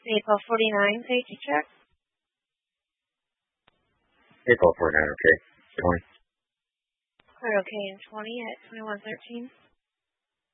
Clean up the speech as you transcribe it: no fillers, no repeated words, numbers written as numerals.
April 49, safety check. April 49, okay. 20. Clear okay in 20 at 2113.